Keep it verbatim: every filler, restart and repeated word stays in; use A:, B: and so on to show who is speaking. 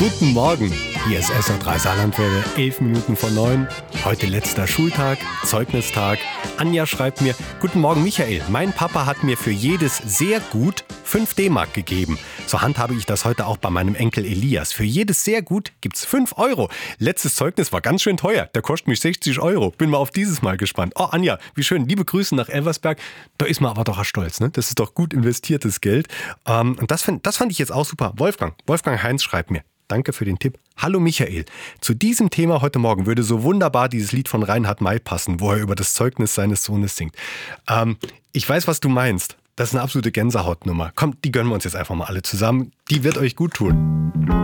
A: Guten Morgen, hier ist S R drei Saarlandwelle, elf Minuten vor neun. Heute letzter Schultag, Zeugnistag. Anja schreibt mir: Guten Morgen Michael, mein Papa hat mir für jedes sehr gut fünf D-Mark gegeben. So handhabe ich das heute auch bei meinem Enkel Elias. Für jedes sehr gut gibt's fünf Euro. Letztes Zeugnis war ganz schön teuer, der kostet mich sechzig Euro. Bin mal auf dieses Mal gespannt. Oh Anja, wie schön, liebe Grüße nach Elversberg. Da ist man aber doch stolz, ne? Das ist doch gut investiertes Geld. Ähm, und das, find, das fand ich jetzt auch super. Wolfgang, Wolfgang Heinz schreibt mir: Danke für den Tipp. Hallo Michael. Zu diesem Thema heute Morgen würde so wunderbar dieses Lied von Reinhard May passen, wo er über das Zeugnis seines Sohnes singt. Ähm, ich weiß, was du meinst. Das ist eine absolute Gänsehautnummer. Kommt, die gönnen wir uns jetzt einfach mal alle zusammen. Die wird euch gut tun.